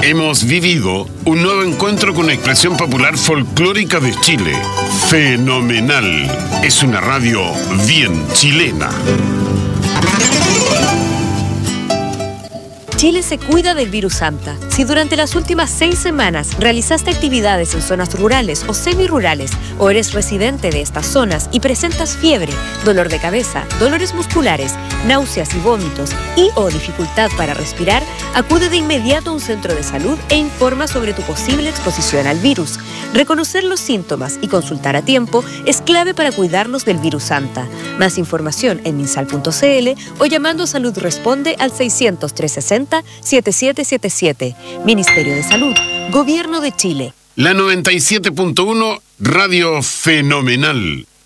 Hemos vivido un nuevo encuentro con una expresión popular folclórica de Chile. Fenomenal. Es una radio bien chilena. Chile se cuida del virus Anta. Si durante las últimas 6 semanas realizaste actividades en zonas rurales o semirurales o eres residente de estas zonas y presentas fiebre, dolor de cabeza, dolores musculares, náuseas y vómitos y o dificultad para respirar, acude de inmediato a un centro de salud e informa sobre tu posible exposición al virus. Reconocer los síntomas y consultar a tiempo es clave para cuidarnos del virus Anta. Más información en minsal.cl o llamando a Salud Responde al 600-360-7777. Ministerio de Salud, Gobierno de Chile. La 97.1, Radio Fenomenal.